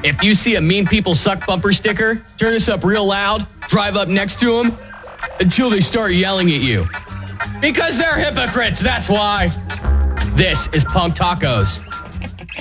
If you see a Mean People Suck bumper sticker, turn this up real loud, drive up next to them until they start yelling at you. Because they're hypocrites, that's why. This is Punk Tacos.